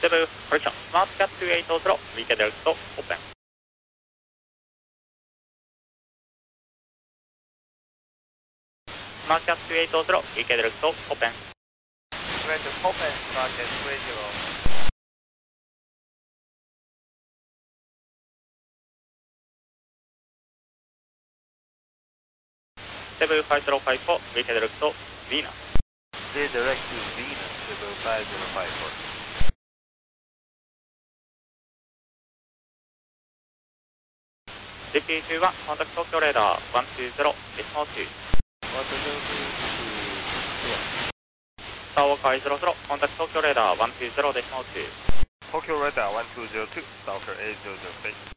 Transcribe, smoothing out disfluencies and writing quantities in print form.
Cebu correction, Smart Cat 280, weekend direct open. Smart Cat 280, weekend direct open. Direct open, Smart Cat 280. Cebu 5054, weekend direct Venus. Stay direct to Venus, Cebu 5054. JP21, contact Tokyo radar 120, decimal 2. Tower 800, contact Tokyo radar 120, decimal 2. Tokyo radar 1202, Stalker 8006.